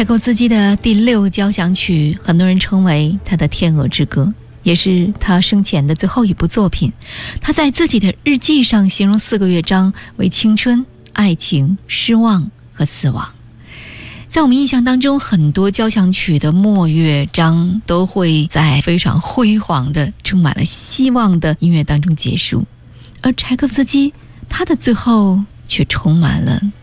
柴可夫斯基的第6交响曲，很多人称为他的天鹅之歌，也是他生前的最后一部作品。他在自己的日记上形容4个乐章为青春、爱情、失望和死亡。在我们印象当中，很多交响曲的末乐章都会在非常辉煌的、充满了希望的音乐当中结束，而柴可夫斯基他的最后却充满了